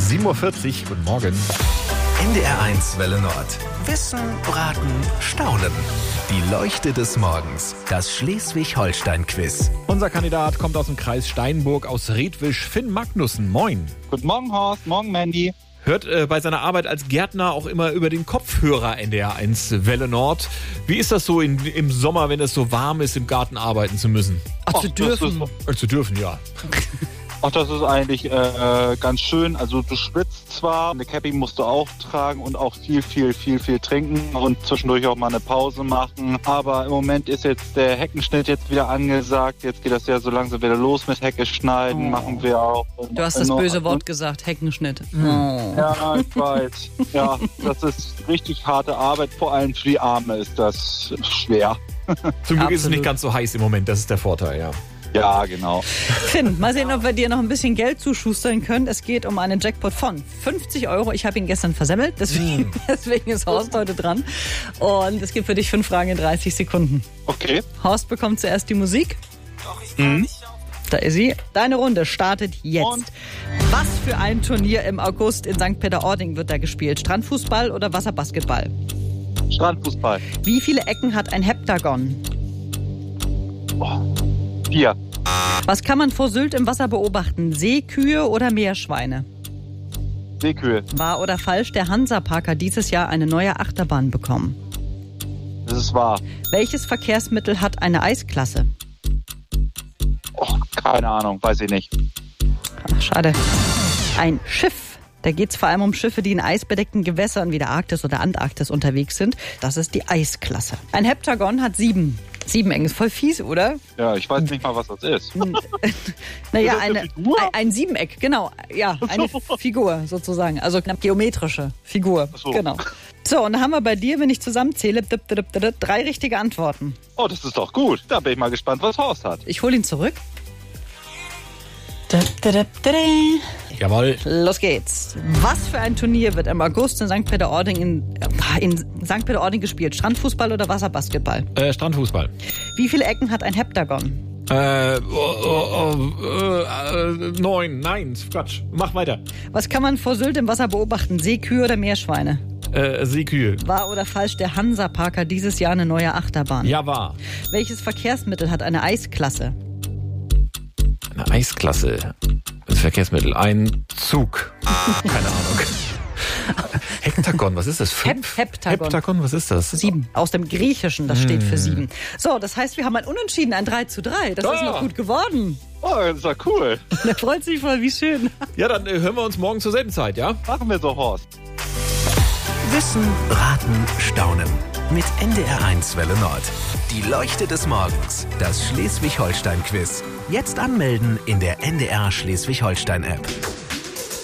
7:40 Uhr, guten Morgen. NDR1 Welle Nord. Wissen, Raten, Staunen. Die Leuchte des Morgens. Das Schleswig-Holstein-Quiz. Unser Kandidat kommt aus dem Kreis Steinburg aus Redwisch, Finn Magnussen. Moin. Guten Morgen, Horst. Morgen, Mandy. Hört bei seiner Arbeit als Gärtner auch immer über den Kopfhörer NDR1 Welle Nord. Wie ist das so im Sommer, wenn es so warm ist, im Garten arbeiten zu müssen? Zu dürfen, Ja. Ach, das ist eigentlich ganz schön. Also du schwitzt zwar, eine Cappy musst du auch tragen und auch viel trinken und zwischendurch auch mal eine Pause machen. Aber im Moment ist jetzt der Heckenschnitt jetzt wieder angesagt. Jetzt geht das ja so langsam wieder los mit Hecke schneiden, machen wir auch. Du hast das böse Wort gesagt, Heckenschnitt. Ja, ich weiß. Ja, das ist richtig harte Arbeit. Vor allem für die Arme ist das schwer. Zum Glück ist es Absolut. nicht ganz so heiß im Moment, das ist der Vorteil, ja. Ja, genau. Finn, mal sehen, ob wir dir noch ein bisschen Geld zuschustern können. Es geht um einen Jackpot von 50 Euro. Ich habe ihn gestern versemmelt, deswegen ist Horst heute dran. Und es gibt für dich 5 Fragen in 30 Sekunden. Okay. Horst bekommt zuerst die Musik. Da ist sie. Deine Runde startet jetzt. Und? Was für ein Turnier im August in St. Peter-Ording wird da gespielt? Strandfußball oder Wasserbasketball? Strandfußball. Wie viele Ecken hat ein Heptagon? 4. Was kann man vor Sylt im Wasser beobachten? Seekühe oder Meerschweine? Seekühe. Wahr oder falsch, der Hansa-Park hat dieses Jahr eine neue Achterbahn bekommen. Das ist wahr. Welches Verkehrsmittel hat eine Eisklasse? Keine Ahnung, weiß ich nicht. Ach, schade. Ein Schiff. Da geht es vor allem um Schiffe, die in eisbedeckten Gewässern wie der Arktis oder Antarktis unterwegs sind. Das ist die Eisklasse. Ein Heptagon hat 7 Ecken. Ist voll fies, oder? Ja, ich weiß nicht mal, was das ist. Naja, Ist das eine Figur? ein Siebeneck, genau. Ja, eine Figur sozusagen. Also eine geometrische Figur. Ach so. Genau. So, und dann haben wir bei dir, wenn ich zusammenzähle, 3 richtige Antworten. Oh, das ist doch gut. Da bin ich mal gespannt, was Horst hat. Ich hole ihn zurück. Jawohl. Los geht's. Was für ein Turnier wird im August in St. Peter-Ording in St. Peter-Ording gespielt? Strandfußball oder Wasserbasketball? Strandfußball. Wie viele Ecken hat ein Heptagon? 9. Nein, Quatsch. Mach weiter. Was kann man vor Sylt im Wasser beobachten? Seekühe oder Meerschweine? Seekühe. Wahr oder falsch, der Hansa-Park hat dieses Jahr eine neue Achterbahn? Ja, wahr. Welches Verkehrsmittel hat eine Eisklasse? Eine Eisklasse. Das Verkehrsmittel. Ein Zug. Keine Ahnung. Hektagon, was ist das? 5? Heptagon. Heptagon, was ist das? 7. Aus dem Griechischen, das steht für 7. So, das heißt, wir haben ein Unentschieden, ein 3:3. Das ist noch gut geworden. Oh, das ist ja cool. Der freut sich voll, wie schön. Ja, dann hören wir uns morgen zur selben Zeit, ja? Machen wir so, Horst. Wissen, Raten, Staunen. Mit NDR1 Welle Nord. Die Leuchte des Morgens. Das Schleswig-Holstein-Quiz. Jetzt anmelden in der NDR Schleswig-Holstein-App.